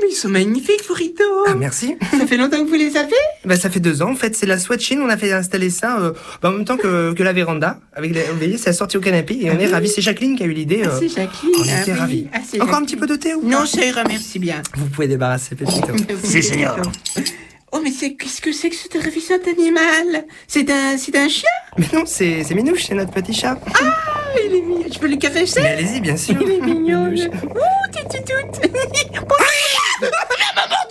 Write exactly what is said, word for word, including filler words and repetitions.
mais ils sont magnifiques, vos rideaux. Ah, merci. Ça fait longtemps que vous les avez? Bah, ça fait deux ans, en fait. C'est la Swatchine. On a fait installer ça euh, bah, en même temps que, que la véranda. Avec les, vous voyez, c'est assorti au canapé et on Ah, est oui. ravis. C'est Jacqueline qui a eu l'idée. Ah, euh, c'est Jacqueline. on ah, était oui. ravis. Ah, c'est Encore un Jacqueline. petit peu de thé ou Non, pas ça ira, merci bien. Vous pouvez débarrasser, Pépito. Si, seigneur. Oh, mais c'est, qu'est-ce que c'est que ce ravissant animal? C'est un, c'est un chien? Mais non, c'est c'est Minouche, c'est notre petit chat. Ah, il est mignon. Je peux le caresser? Mais allez-y, bien sûr. Il est mignon. Minouche. Ouh, tout, tout, tout. Bon,